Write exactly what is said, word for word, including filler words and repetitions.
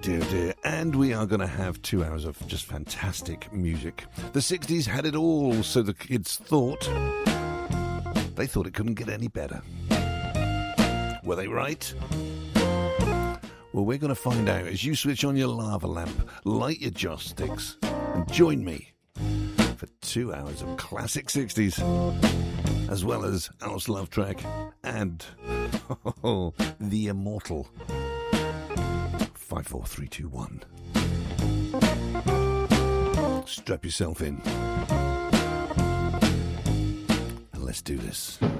dear, dear. And we are going to have two hours of just fantastic music. The sixties had it all, so the kids thought. They thought it couldn't get any better. Were they right? Well, we're going to find out as you switch on your lava lamp, light your joss sticks, and join me for two hours of classic sixties, as well as Alice Love Track and oh, the immortal five four three two one. Strap yourself in and let's do this.